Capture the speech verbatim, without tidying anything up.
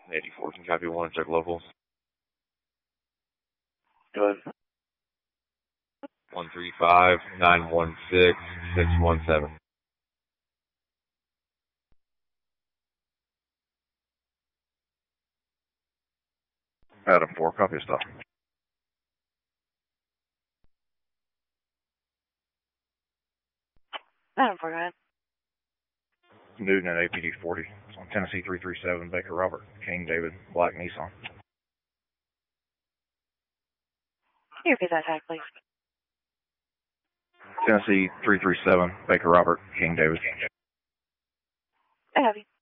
eighty-four, can copy one, check locals. Go ahead. one three five, nine one six, six one seven. Adam four, copy of stuff. Adam four, go ahead. Newton at A P D forty. It's on Tennessee three three seven, Baker Robert, King David, Black Nissan. Can you repeat that tag, please? Tennessee three three seven, Baker Robert, King David. I have you.